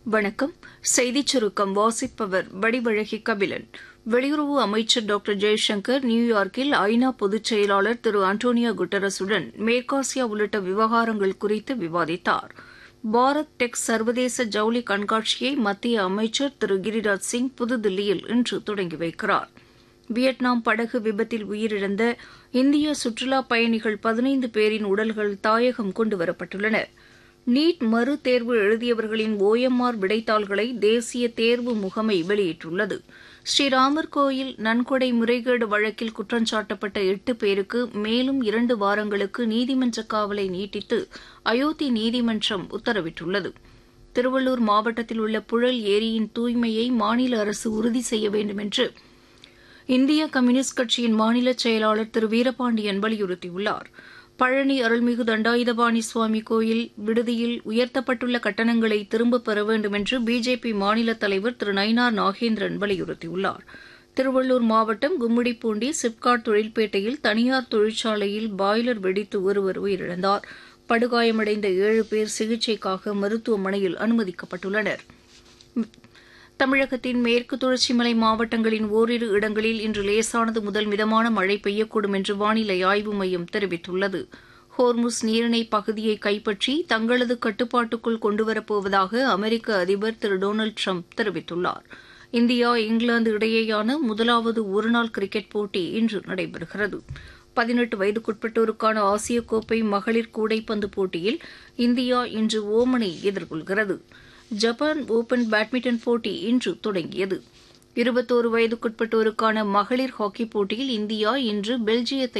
வணக்கம். செய்திச் சுருக்கம் வாசிப்பவர் வடிவழகி கபிலன். வெளியுறவு அமைச்சர் டாக்டர் ஜெய்சங்கர் நியூயார்க்கில் ஐநா பொதுச் செயலாளர் திரு அண்டோனியோ குட்டரஸுடன் மேற்காசியா உள்ளிட்ட விவகாரங்கள் குறித்து விவாதித்தார். பாரத் டெக் சர்வதேச ஜவுளி கண்காட்சியை மத்திய அமைச்சர் திரு கிரிராஜ் சிங் புதுதில்லியில் இன்று தொடங்கி வைக்கிறார். வியட்நாம் படகு விபத்தில் உயிரிழந்த இந்திய சுற்றுலாப் பயணிகள் 15 பேரின் உடல்கள் தாயகம் கொண்டுவரப்பட்டுள்ளன. நீட் மறு தேர்வு எழுதியவர்களின் OMR விடைத்தாள்களை தேசிய தேர்வு முகமை வெளியிட்டுள்ளது. ஸ்ரீராமர் கோயில் நன்கொடை முறைகேடு வழக்கில் குற்றஞ்சாட்டப்பட்ட 8 பேருக்கு மேலும் 2 வாரங்களுக்கு நீதிமன்ற காவலை நீட்டித்து அயோத்தி நீதிமன்றம் உத்தரவிட்டுள்ளது. திருவள்ளூர் மாவட்டத்தில் உள்ள புழல் ஏரியின் தூய்மையை மாநில அரசு உறுதி செய்ய வேண்டும் என்று இந்திய கம்யூனிஸ்ட் கட்சியின் மாநில செயலாளர் திரு வீரபாண்டியன் வலியுறுத்தியுள்ளார். பழனி அருள்மிகு தண்டாயுதபாணி சுவாமி கோயில் விடுதியில் உயர்த்தப்பட்டுள்ள கட்டணங்களை திரும்பப் பெற வேண்டும் என்று பிஜேபி மாநில தலைவர் திரு நயினார் நாகேந்திரன் வலியுறுத்தியுள்ளார். திருவள்ளூர் மாவட்டம் கும்மிடிப்பூண்டி சிப்காட் தொழில்பேட்டையில் தனியார் தொழிற்சாலையில் பாய்லர் வெடித்து ஒருவர் உயிரிழந்தார். படுகாயமடைந்த 7 பேர் சிகிச்சைக்காக மருத்துவமனையில் அனுமதிக்கப்பட்டுள்ளனர். தமிழகத்தின் மேற்கு தொடர்ச்சி மலை மாவட்டங்களின் ஓரிரு இடங்களில் இன்று லேசானது முதல் மிதமான மழை பெய்யக்கூடும் என்று வானிலை ஆய்வு மையம் தெரிவித்துள்ளது. ஹோர்முஸ் நீரிணை பகுதியை கைப்பற்றி தங்களது கட்டுப்பாட்டுக்குள் கொண்டுவரப்போவதாக அமெரிக்க அதிபர் திரு டொனால்டு ட்ரம்ப் தெரிவித்துள்ளார். இந்தியா இங்கிலாந்து இடையேயான முதலாவது ஒருநாள் கிரிக்கெட் போட்டி இன்று நடைபெறுகிறது. 18 வயதுக்குட்பட்டோருக்கான ஆசிய கோப்பை மகளிர் கூடைப்பந்து போட்டியில் இந்தியா இன்று ஓமனை எதிர்கொள்கிறது. ஜப்பான் ஓபன் பேட்மிண்டன் போட்டி இன்று தொடங்கியது. 21 வயதுக்குட்பட்டோருக்கான மகளிர் ஹாக்கிப் போட்டியில் இந்தியா இன்று பெல்ஜியத்தை